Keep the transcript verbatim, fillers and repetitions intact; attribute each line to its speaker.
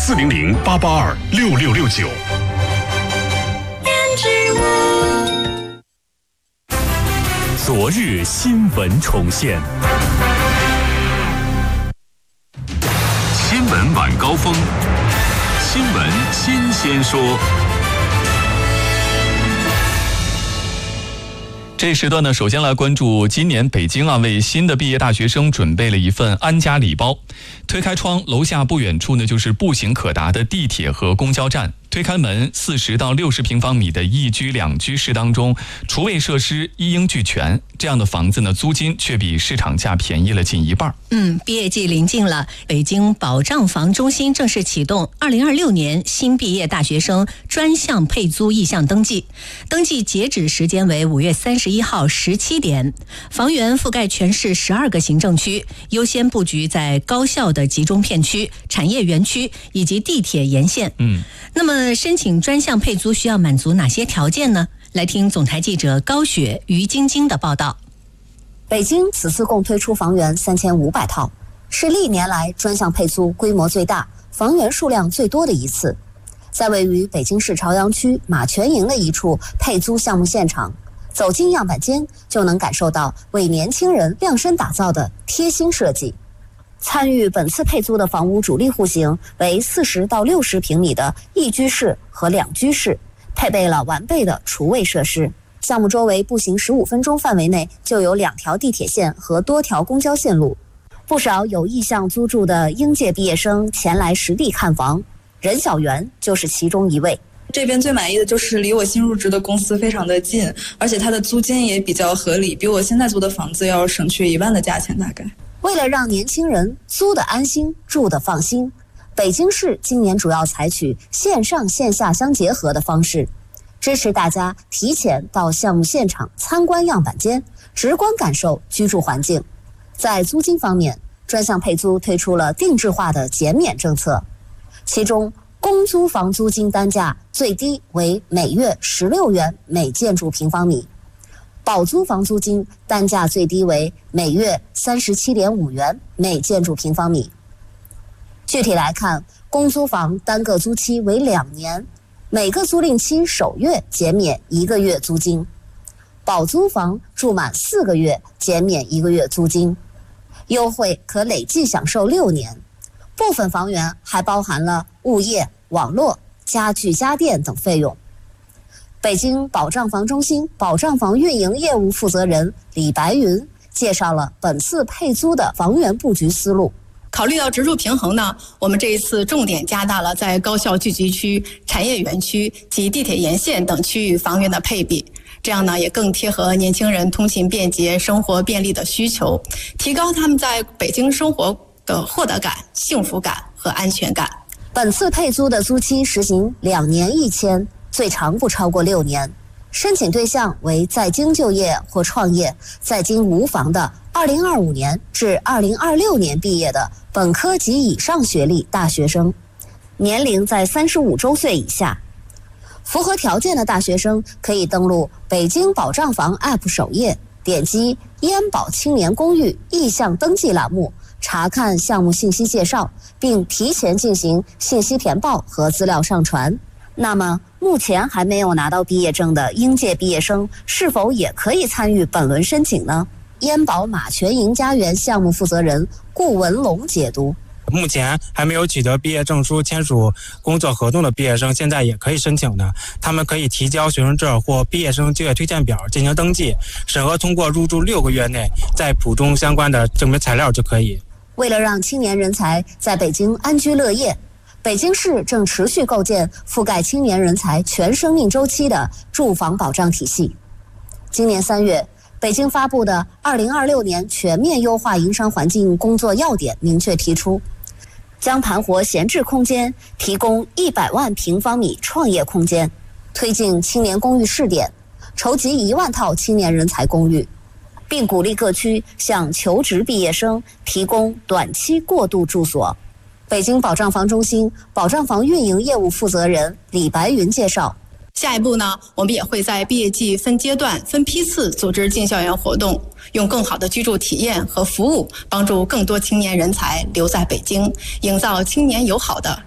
Speaker 1: 四零零八八二六六六九。昨日新闻重现，新闻晚高峰，新闻新鲜说。
Speaker 2: 这时段呢，首先来关注今年北京啊，为新的毕业大学生准备了一份安家礼包。推开窗，楼下不远处呢就是步行可达的地铁和公交站。推开门，四十到六十平方米的一居两居室当中，厨卫设施一应俱全。这样的房子呢，租金却比市场价便宜了近一半。
Speaker 3: 嗯，毕业季临近了，北京保障房中心正式启动二零二六年新毕业大学生专项配租意向登记，登记截止时间为五月三十一号十七点。房源覆盖全市十二个行政区，优先布局在高校的集中片区、产业园区以及地铁沿线。
Speaker 2: 嗯，
Speaker 3: 那么申请专项配租需要满足哪些条件呢？来听总台记者高雪、于晶晶的报道。
Speaker 4: 北京此次共推出房源三千五百套，是历年来专项配租规模最大、房源数量最多的一次。在位于北京市朝阳区马泉营的一处配租项目现场，走进样板间就能感受到为年轻人量身打造的贴心设计。参与本次配租的房屋主力户型为四十到六十平米的一居室和两居室，配备了完备的厨卫设施。项目周围步行十五分钟范围内就有两条地铁线和多条公交线路，不少有意向租住的应届毕业生前来实地看房，任小媛就是其中一位。
Speaker 5: 这边最满意的就是离我新入职的公司非常的近，而且它的租金也比较合理，比我现在租的房子要省去一万的价钱大概。
Speaker 4: 为了让年轻人租得安心、住得放心，北京市今年主要采取线上线下相结合的方式，支持大家提前到项目现场参观样板间，直观感受居住环境。在租金方面，专项配租推出了定制化的减免政策，其中公租房租金单价最低为每月十六元每建筑平方米，保租房租金单价最低为每月三十七点五元每建筑平方米。具体来看，公租房单个租期为两年，每个租赁期首月减免一个月租金；保租房住满四个月减免一个月租金，优惠可累计享受六年。部分房源还包含了物业、网络、家具家电等费用。北京保障房中心保障房运营业务负责人李白云介绍了本次配租的房源布局思路。
Speaker 6: 考虑到植入平衡呢，我们这一次重点加大了在高校聚集区、产业园区及地铁沿线等区域房源的配比，这样呢也更贴合年轻人通勤便捷、生活便利的需求，提高他们在北京生活的获得感、幸福感和安全感。
Speaker 4: 本次配租的租期实行两年一签，最长不超过六年。申请对象为在京就业或创业、在京无房的二零二五年至二零二六年毕业的本科及以上学历大学生，年龄在三十五周岁以下。符合条件的大学生可以登录北京保障房 A P P 首页，点击燕保青年公寓意向登记栏目，查看项目信息介绍，并提前进行信息填报和资料上传。那么目前还没有拿到毕业证的应届毕业生是否也可以参与本轮申请呢？燕保马泉营家园项目负责人顾文龙解读：
Speaker 7: 目前还没有取得毕业证书、签署工作合同的毕业生，现在也可以申请的。他们可以提交学生证或毕业生就业推荐表进行登记，审核通过入住六个月内再补充相关的证明材料就可以。
Speaker 4: 为了让青年人才在北京安居乐业，北京市正持续构建覆盖青年人才全生命周期的住房保障体系。今年三月，北京发布的《二零二六年全面优化营商环境工作要点》明确提出，将盘活闲置空间，提供一百万平方米创业空间，推进青年公寓试点，筹集一万套青年人才公寓，并鼓励各区向求职毕业生提供短期过渡住所。北京保障房中心保障房运营业务负责人李白云介绍，
Speaker 6: 下一步呢，我们也会在毕业季分阶段、分批次组织进校园活动，用更好的居住体验和服务，帮助更多青年人才留在北京，营造青年友好的